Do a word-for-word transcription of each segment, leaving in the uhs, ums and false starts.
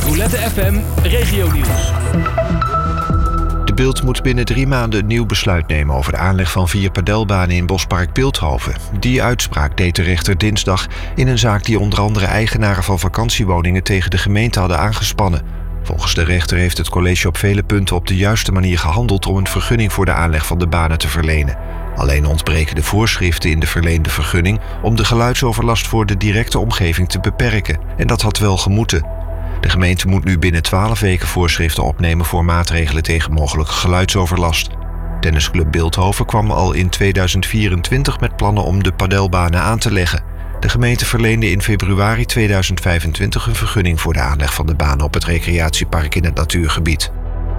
Roulette F M Regionieuws. De Bilt moet binnen drie maanden een nieuw besluit nemen over de aanleg van vier padelbanen in Bospark Bilthoven. Die uitspraak deed de rechter dinsdag in een zaak die onder andere eigenaren van vakantiewoningen tegen de gemeente hadden aangespannen. Volgens de rechter heeft het college op vele punten op de juiste manier gehandeld om een vergunning voor de aanleg van de banen te verlenen. Alleen ontbreken de voorschriften in de verleende vergunning om de geluidsoverlast voor de directe omgeving te beperken. En dat had wel gemoeten. De gemeente moet nu binnen twaalf weken voorschriften opnemen voor maatregelen tegen mogelijke geluidsoverlast. Tennisclub Bilthoven kwam al in tweeduizend vierentwintig met plannen om de padelbanen aan te leggen. De gemeente verleende in februari tweeduizend vijfentwintig een vergunning voor de aanleg van de banen op het recreatiepark in het natuurgebied.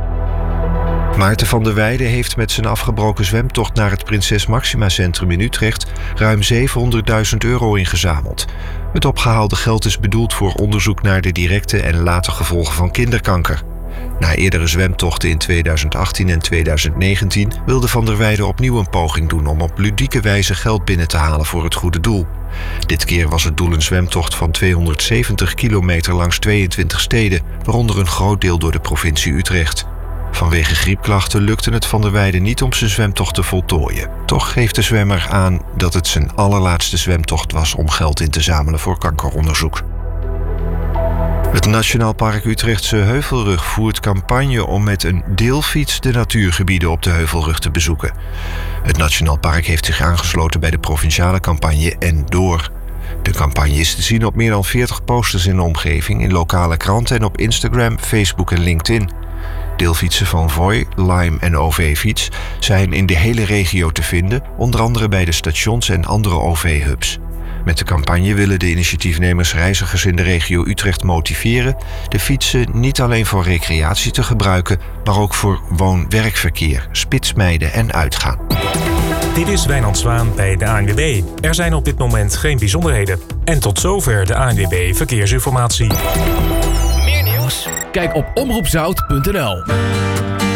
Maarten van der Weijden heeft met zijn afgebroken zwemtocht naar het Prinses Maxima Centrum in Utrecht ruim zevenhonderdduizend euro ingezameld. Het opgehaalde geld is bedoeld voor onderzoek naar de directe en late gevolgen van kinderkanker. Na eerdere zwemtochten in tweeduizend achttien en tweeduizend negentien wilde van der Weijden opnieuw een poging doen om op ludieke wijze geld binnen te halen voor het goede doel. Dit keer was het doel een zwemtocht van tweehonderdzeventig kilometer langs tweeëntwintig steden, waaronder een groot deel door de provincie Utrecht. Vanwege griepklachten lukte het van der Weijden niet om zijn zwemtocht te voltooien. Toch geeft de zwemmer aan dat het zijn allerlaatste zwemtocht was om geld in te zamelen voor kankeronderzoek. Het Nationaal Park Utrechtse Heuvelrug voert campagne om met een deelfiets de natuurgebieden op de Heuvelrug te bezoeken. Het Nationaal Park heeft zich aangesloten bij de provinciale campagne En Door. De campagne is te zien op meer dan veertig posters in de omgeving, in lokale kranten en op Instagram, Facebook en LinkedIn. Deelfietsen van Voi, Lime en O V-fiets zijn in de hele regio te vinden, onder andere bij de stations en andere O V-hubs. Met de campagne willen de initiatiefnemers reizigers in de regio Utrecht motiveren de fietsen niet alleen voor recreatie te gebruiken, maar ook voor woon-werkverkeer, spitsmijden en uitgaan. Dit is Wijnand Zwaan bij de A N W B. Er zijn op dit moment geen bijzonderheden. En tot zover de A N W B Verkeersinformatie. Meer nieuws? Kijk op omroep zout punt n l.